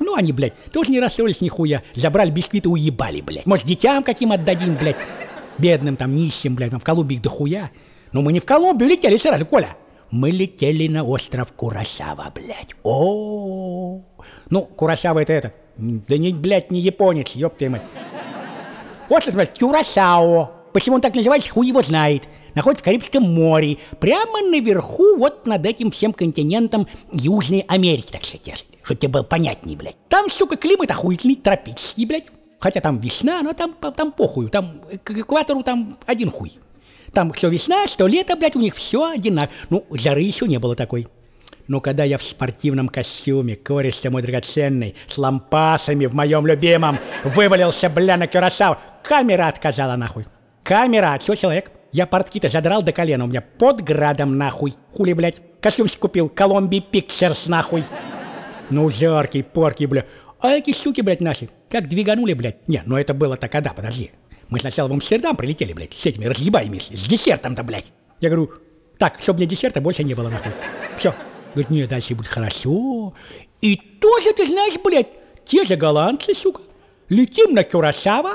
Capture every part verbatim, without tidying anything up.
равно они, блядь, тоже не расстроились нихуя. Забрали бисквиты, уебали, блядь. Может, детям каким отдадим, блядь. Бедным там, нищим, блядь, там в Колумбии их дохуя. Но мы не в Колумбию летели сразу, Коля. Мы летели на остров Куросава, блядь. О, ну, Куросава это этот. Да не, блядь, не японец, ёб твою мать. Остров, блядь, Кюрасао. Почему он так называется, хуй его знает. Находится в Карибском море. Прямо наверху, вот над этим всем континентом Южной Америки, так сказать. Чтобы тебе было понятнее, блядь. Там, сука, климат охуительный, тропический, блядь. Хотя там весна, но там, там похуй. Там к экватору там один хуй. Там что весна, что лето, блядь, у них все одинаково. Ну, жары еще не было такой. Но когда я в спортивном костюме, користо мой драгоценный, с лампасами в моем любимом, вывалился, бля, на Кюрасао, камера отказала, нахуй. Камера, что человек? Я портки-то задрал до колена, у меня под градом, нахуй. Хули, блядь, костюмчик купил, Колумбия Пикчерс, нахуй. Ну, жаркий, порки, бля. А эти суки, блядь, наши, как двиганули, блядь. Не, ну это было-то когда, подожди. Мы сначала в Амстердам прилетели, блядь, с этими разъебаями, с десертом-то, блядь. Я говорю, так, чтобы мне десерта больше не было, нахуй. Все. Говорит, нет, дальше будет хорошо. И тоже, ты знаешь, блядь, те же голландцы, сука. Летим на Кюрасао.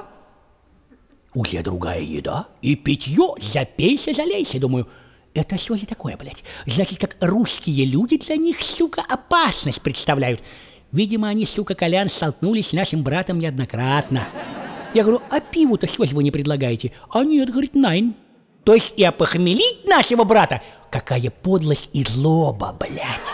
Уже другая еда. И питье, запейся, залейся. Думаю, это что же такое, блядь? Значит, как русские люди для них, сука, опасность представляют. Видимо, они, сука, Колян, столкнулись с нашим братом неоднократно. Я говорю, а пиву-то что же вы не предлагаете? А нет, говорит, найн. То есть и опохмелить нашего брата? Какая подлость и злоба, блядь.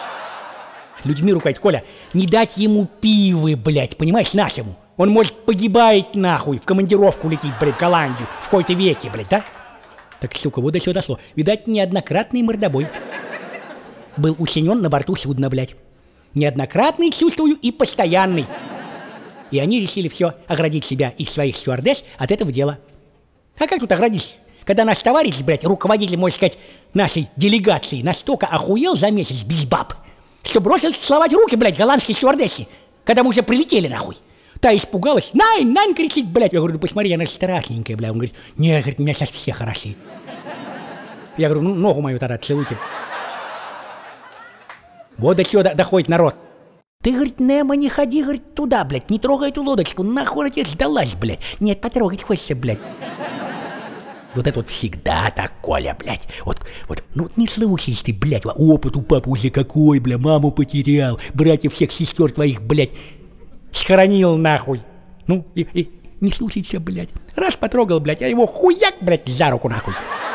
Людьми руководит, Коля, не дать ему пивы, блядь, понимаешь, нашему. Он, может, погибает, нахуй, в командировку летит, блядь, в Голландию, в какой-то веке, блядь, да? Так, сука, вот до чего дошло. Видать, неоднократный мордобой был учинен на борту судна, блядь. Неоднократный, чувствую, и постоянный. И они решили все оградить себя и своих стюардесс от этого дела. А как тут оградить? Когда наш товарищ, блядь, руководитель, можно сказать, нашей делегации, настолько охуел за месяц без баб, что бросил целовать руки, блядь, голландской стюардессе, когда мы уже прилетели, нахуй. Та испугалась, найн, найн, кричит, блядь. Я говорю, ну посмотри, она же страшненькая, блядь. Он говорит, нет, говорит, у меня сейчас все хороши. Я говорю, ну ногу мою тогда целуйте. Вот до чего доходит народ. Ты, говорит, Немо, не ходи, говорит, туда, блядь, не трогай эту лодочку, нахуй она тебе сдалась, блядь. Нет, потрогать хочется, блядь. Вот это вот всегда так, Коля, блядь. Вот, вот, ну вот не слушайся ты, блядь, опыт у папы уже какой, бля, маму потерял, братьев всех сестер твоих, блядь, схоронил, нахуй. Ну, и, и не слушайся, блядь. Раз потрогал, блядь, а его хуяк, блядь, за руку, нахуй.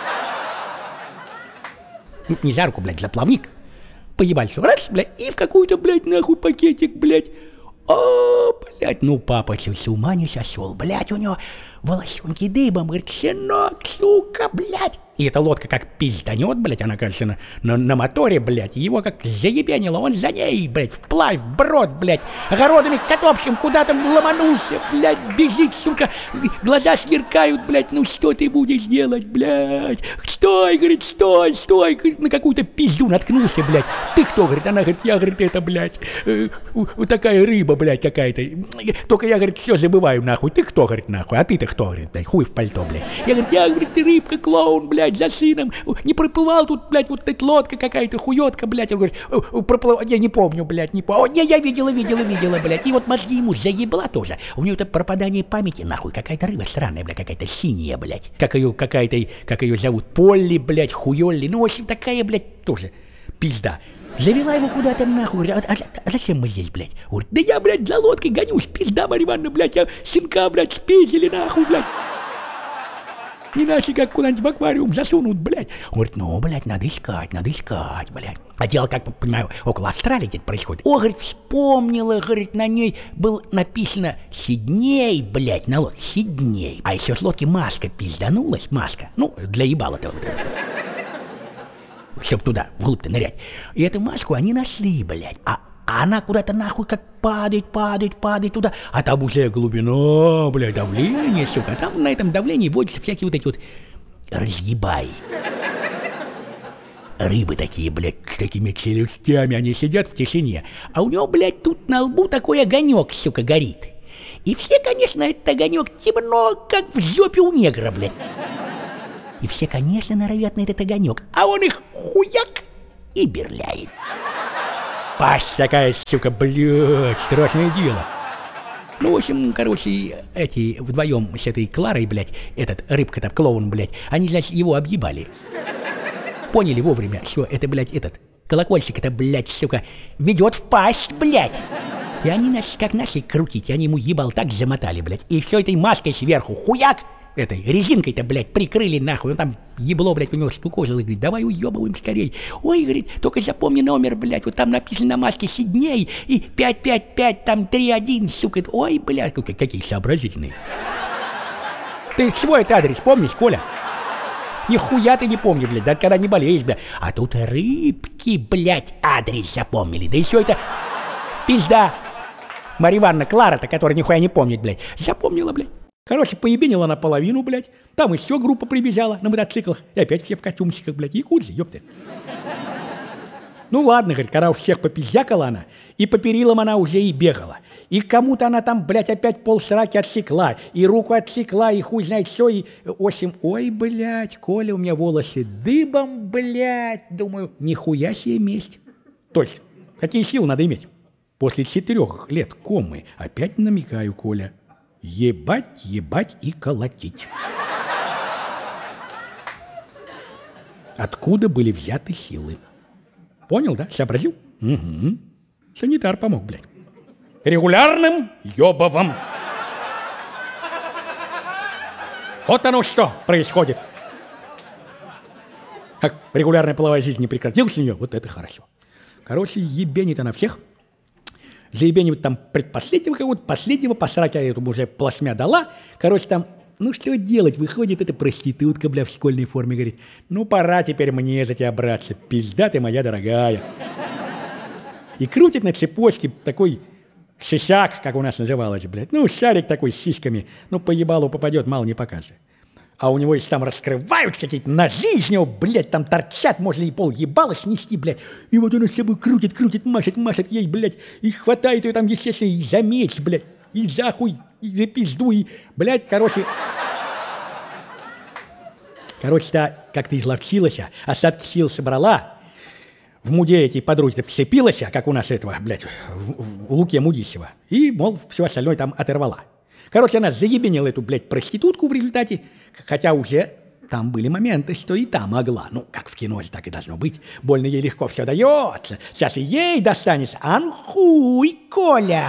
Ну, не за руку, блядь, за плавник. Поебали все, раз, блядь, и в какой-то, блядь, нахуй пакетик, блядь. О, блядь, ну папа с ума не сошел, блядь, у него волосенки дыбом, говорит, сынок, сука, блядь. И эта лодка как пизданет, блядь, она, кажется, на, на, на моторе, блядь, его как заебенило, он за ней, блядь, вплавь, вброд, блядь, огородами котовским куда-то ломанулся, блядь, бежит, сука, глаза сверкают, блядь, ну что ты будешь делать, блядь, стой, говорит, стой, стой, говорит, на какую-то пизду наткнулся, блядь, ты кто, говорит, она говорит, я, говорит, это, блядь, э, вот такая рыба, блядь, какая-то, только я, говорит, все забываю, нахуй, ты кто, говорит, нахуй, а ты-то кто, говорит, блядь, хуй в пальто, блядь, я, говорит, я, говорит, ты рыбка, клоун, блядь, за сыном, не проплывал тут, блядь, вот эта лодка какая-то, хуётка, блядь, он говорит, проплывал, я не помню, блядь, не помню, не, я видела, видела, видела, блядь, и вот мозги ему заебла тоже, у нее это пропадание памяти, нахуй, какая-то рыба странная, блядь, какая-то синяя, блядь, как ее, какая-то, как ее зовут, Полли, блядь, хуёлли, ну, в общем, такая, блядь, тоже пизда. Завела его куда-то нахуй, говорит, а, а, а зачем мы здесь, блядь? Говорит, да я, блядь, за лодкой гонюсь, пизда, Марья Ивановна, блядь, я сынка, блядь, спиздили нахуй, блядь. Иначе как куда-нибудь в аквариум засунут, блядь. Он говорит, ну, блядь, надо искать, надо искать, блядь. А дело, как понимаю, около Австралии где-то происходит. О, говорит, вспомнила, говорит, на ней было написано Сидней, блядь, на лодке, Сидней. А еще с лодки маска пизданулась, маска, ну, для ебала-то вот это. Чтоб туда, вглубь-то нырять. И эту маску они нашли, блядь. А А она куда-то нахуй как падает, падает, падает туда. А там уже глубина, блядь, давление, сука. А там на этом давлении водятся всякие вот эти вот разъебаи. Рыбы такие, блядь, с такими челюстями. Они сидят в тишине. А у него, блядь, тут на лбу такой огонек, сука, горит. И все, конечно, этот огонек темно, как в жопе у негра, блядь. И все, конечно, норовят на этот огонек. А он их хуяк и берляет. Пасть такая, сука, блядь, страшное дело. Ну, в общем, короче, эти вдвоем с этой Кларой, блядь, этот рыбка-то, клоун, блядь, они, значит, его объебали. Поняли вовремя, что это, блядь, этот колокольчик, это, блядь, сука, ведет в пасть, блядь. И они, значит, как начали крутить, они ему ебал так замотали, блядь, и все этой маской сверху, хуяк, этой резинкой-то, блядь, прикрыли нахуй, он там ебло, блядь, у него скукожило, говорит, давай уебываем скорей. Ой, говорит, только запомни номер, блядь, вот там написано на маске Сидней и пять пять пять, там три один, сука. Ой, блядь, какие сообразительные. Ты свой этот адрес помнишь, Коля? Нихуя ты не помнишь, блядь, да когда не болеешь, блядь. А тут рыбки, блядь, адрес запомнили, да еще это пизда. Марья Ивановна Клара-то, которая нихуя не помнит, блядь, запомнила, блядь. Короче, поебенила наполовину, блядь. Там еще группа прибежала на мотоциклах. И опять все в костюмчиках, блядь. Якудзы, ёпты. Ну ладно, говорит, когда у всех попиздякала она, и по перилам она уже и бегала. И кому-то она там, блядь, опять полсраки отсекла, и руку отсекла, и хуй знает все, и... В общем, ой, блядь, Коля, у меня волосы дыбом, блядь. Думаю, нихуя себе месть. То есть, какие силы надо иметь? После четырех лет комы опять намекаю, Коля. Ебать, ебать и колотить. Откуда были взяты силы? Понял, да? Сообразил? Угу. Санитар помог, блядь. Регулярным ёбовым. Вот оно что происходит. Как регулярная половая жизнь не прекратилась у нее, вот это хорошо. Короче, ебенит она всех. Заебенивать там предпоследнего кого-то, последнего посрать, а этому уже плашмя дала. Короче, там, ну что делать, выходит эта проститутка, бля, в школьной форме, говорит, ну пора теперь мне за тебя браться, пизда ты моя дорогая. И крутит на цепочке такой шишак, как у нас называлось, блядь, ну шарик такой с сиськами, ну по ебалу попадет, мало не покажет. А у него, если там раскрывают какие-то ножи из него, блядь, там торчат, можно и пол ебала снести, блядь. И вот он с собой крутит, крутит, машет, машет ей, блядь, и хватает ее там, естественно, и за меч, блядь, и за хуй, и за пизду, и, блядь, короче... Короче-то как-то изловчилась, остатки сил собрала, в муде эти подруги вцепилась, как у нас этого, блядь, в, в, в Луке Мудищева, и, мол, все остальное там оторвала. Короче, она заебенила эту, блядь, проститутку в результате, хотя уже там были моменты, что и та могла. Ну, как в кино, так и должно быть. Больно ей легко все дается. Сейчас и ей достанется. Анхуй, Коля!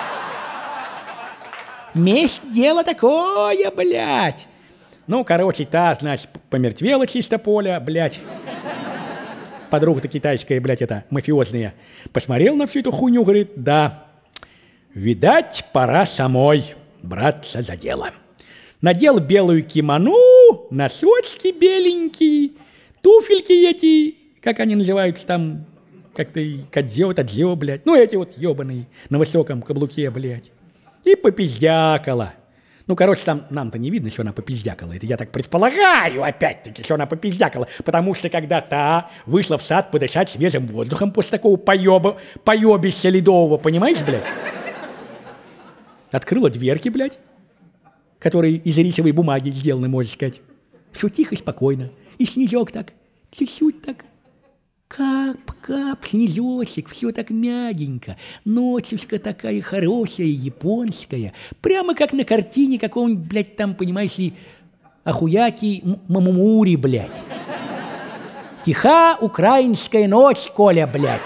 Месть дело такое, блядь. Ну, короче, та, значит, помертвела чисто Поля, блядь. Подруга-то китайская, блядь, это мафиозная. Посмотрел на всю эту хуйню, говорит, да, видать, пора самой браться за дело. Надел белую кимоно, носочки беленькие, туфельки эти, как они называются там, как-то кадзё, тадзё, блядь. Ну, эти вот ебаные на высоком каблуке, блядь. И попиздякала. Ну, короче, там нам-то не видно, что она попиздякала. Это я так предполагаю, опять-таки, что она попиздякала. Потому что когда та вышла в сад подышать свежим воздухом после такого поеба, поебища ледового, понимаешь, блядь? Открыла дверки, блядь, которые из рисовой бумаги сделаны, можно сказать. Все тихо и спокойно. И снежок так, чуть-чуть так, кап-кап, снежочек, все так мягенько. Ночушка такая хорошая, японская. Прямо как на картине какого-нибудь, блядь, там, понимаешь ли, Ахуяки Мамумури, блядь. Тиха украинская ночь, Коля, блядь.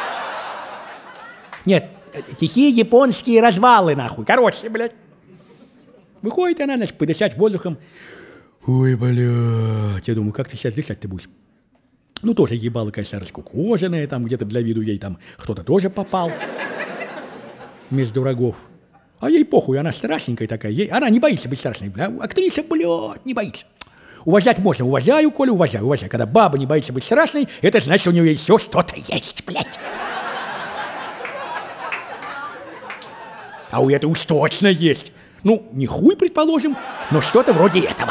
Нет, тихие японские развалы, нахуй. Короче, блядь. Выходит она, значит, подышать воздухом. Ой, блядь. Я думаю, как ты сейчас дышать-то будешь? Ну, тоже ебало, конечно, раскукоженная, там где-то для виду ей там кто-то тоже попал. Между врагов. А ей похуй, она страшненькая такая. Ей... Она не боится быть страшной, бля. Актриса, блядь, не боится. Уважать можно. Уважаю, Коля, уважаю, уважаю. Когда баба не боится быть страшной, это значит, у нее еще что-то есть, блядь. А у этого уж точно есть. Ну, не хуй, предположим, но что-то вроде этого.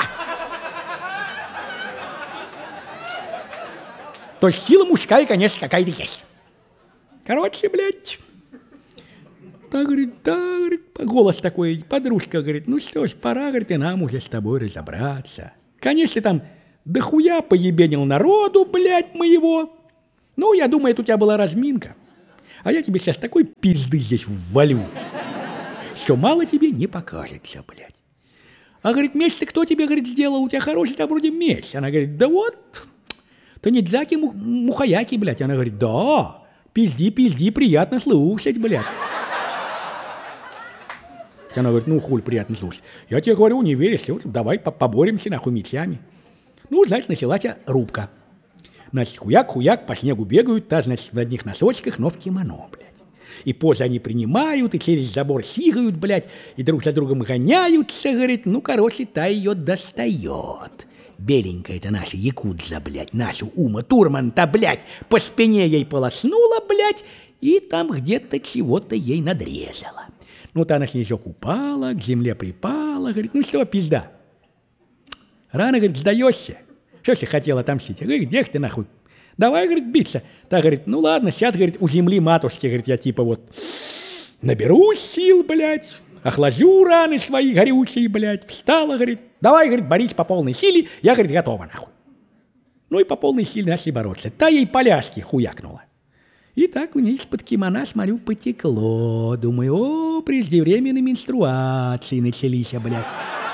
То есть сила мужская, конечно, какая-то есть. Короче, блядь. Так, говорит, да, говорит, голос такой, подружка, говорит, ну что ж, пора, говорит, и нам уже с тобой разобраться. Конечно, там дохуя поебенил народу, блядь, моего. Ну, я думаю, это у тебя была разминка. А я тебе сейчас такой пизды здесь ввалю, что мало тебе не покажется, блядь. А, говорит, меч-то кто тебе, говорит, сделал? У тебя хороший там вроде меч. Она говорит, да вот, Танидзаки Мухаяки, блядь. Она говорит, да, пизди, пизди, приятно слушать, блядь. Она говорит, ну, хуль, приятно слушать. Я тебе говорю, не веришь, давай поборемся, нахуй, мечами. Ну, значит, началась рубка. Значит, хуяк-хуяк, по снегу бегают, та, значит, в одних носочках, но в кимоно, блядь. И позы они принимают, и через забор сигают, блядь, и друг за другом гоняются, говорит, ну, короче, та ее достает. Беленькая-то наша якудза, блядь, нашу Ума Турман-то, блядь, по спине ей полоснула, блядь, и там где-то чего-то ей надрезала. Ну, та на снежок упала, к земле припала, говорит, ну что, пизда? Рано, говорит, сдаешься. Что ты хотела отомстить? Говорит, где ты нахуй? Давай, говорит, биться. Та говорит, ну ладно, сейчас, говорит, у земли матушки, говорит, я типа вот наберусь сил, блядь, охлажу раны свои горючие, блядь, встала, говорит, давай, говорит, борись по полной силе, я, говорит, готова, нахуй. Ну и по полной силе начали бороться. Та ей поляшки хуякнула. И так вниз под кимона, смотрю, потекло. Думаю, о, преждевременные менструации начались, блядь.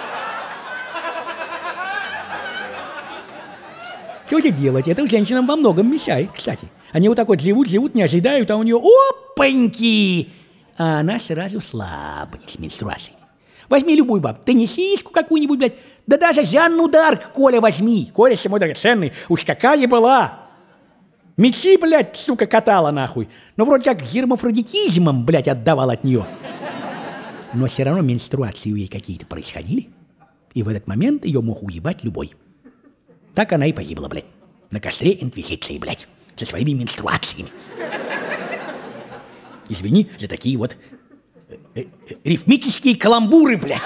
Что же делать? Это женщинам во многом мешает, кстати. Они вот так вот живут-живут, не ожидают, а у нее опаньки! А она сразу слабнет с менструацией. Возьми любую бабу, теннисистку какую-нибудь, блядь, да даже Жанну Дарк, Коля, возьми. Коля, мой драгоценный, уж какая была! Мечи, блядь, сука, катала нахуй. Но вроде как гермафродитизмом, блядь, отдавал от нее. Но все равно менструации у ей какие-то происходили. И в этот момент ее мог уебать любой. Так она и погибла, блядь. На костре инквизиции, блядь. Со своими менструациями. Извини за такие вот э, э, рифмические каламбуры, блядь.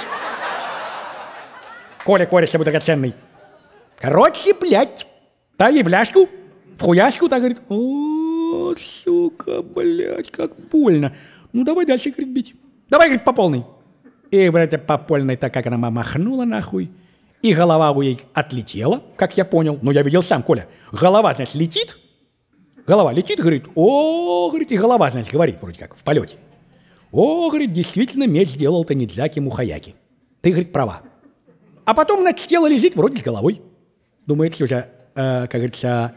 Коля, Коля, с тобой драгоценный. Короче, блядь, та ей в ляжку, в хуяшку, так говорит, о, сука, блядь, как больно. Ну, давай дальше, говорит, бить. Давай, говорит, по полной. И, блядь, по полной, так как она махнула, нахуй. И голова у ей отлетела, как я понял. Но я видел сам, Коля. Голова, значит, летит. Голова летит, говорит, о, говорит, и голова, значит, говорит, вроде как, в полете. О, говорит, действительно, меч сделал Танидзаки Мухаяки. Ты, говорит, права. А потом, значит, тело лежит вроде с головой. Думает, что же, э, как говорится,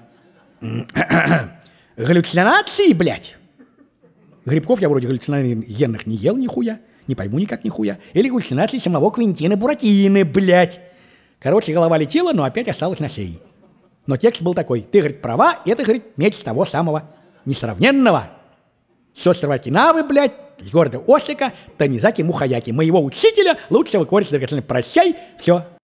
галлюцинации, блядь. Грибков я вроде галлюциногенных не ел нихуя. Не пойму никак нихуя. Или галлюцинации самого Квентина Буратино, блядь. Короче, голова летела, но опять осталась на шее. Но текст был такой. Ты, говорит, права, это, говорит, меч того самого несравненного сестры Окинавы, блядь, с города Осака, Танидзаки Мухаяки, моего учителя, лучшего кореша драгоценного. Прощай, все.